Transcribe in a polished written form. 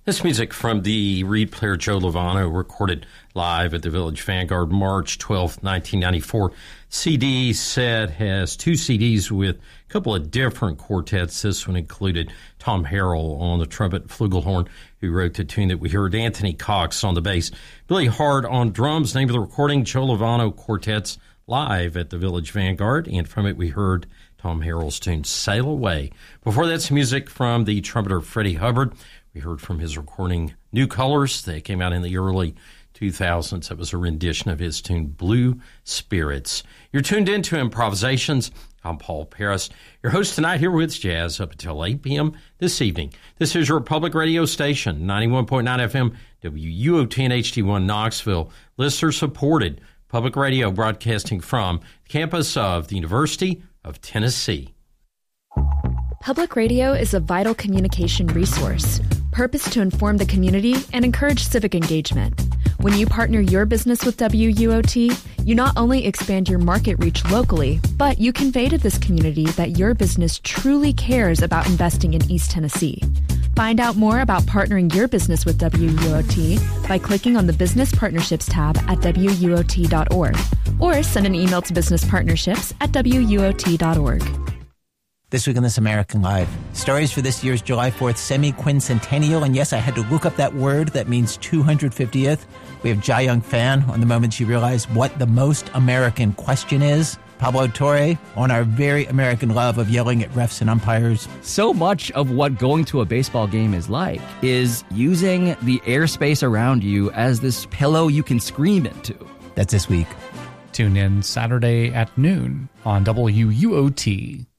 This music from the reed player Joe Lovano, recorded live at the Village Vanguard, March 12, 1994. CD set has two CDs with a couple of different quartets. This one included Tom Harrell on the trumpet, flugelhorn, who wrote the tune that we heard, Anthony Cox on the bass, Billy Hart on drums. Name of the recording, Joe Lovano Quartets, live at the Village Vanguard, and from it we heard Tom Harrell's tune, Sail Away. Before that's music from the trumpeter Freddie Hubbard. We heard from his recording New Colors that came out in the early 2000s. That was a rendition of his tune Blue Spirits. You're tuned into Improvisations. I'm Paul Paris, your host tonight here with Jazz up until 8 p.m. this evening. This is your public radio station, 91.9 FM, WUOT and HD1 Knoxville. Listener-supported public radio broadcasting from the campus of the University of Tennessee. Public radio is a vital communication resource, purposed to inform the community and encourage civic engagement. When you partner your business with WUOT, you not only expand your market reach locally, but you convey to this community that your business truly cares about investing in East Tennessee. Find out more about partnering your business with WUOT by clicking on the Business Partnerships tab at WUOT.org or send an email to businesspartnerships@WUOT.org. This week on This American Life, stories for this year's July 4th semi-quincentennial. And yes, I had to look up that word that means 250th. We have Jai Young Fan on the moment you realize what the most American question is. Pablo Torre on our very American love of yelling at refs and umpires. So much of what going to a baseball game is like is using the airspace around you as this pillow you can scream into. That's this week. Tune in Saturday at noon on WUOT.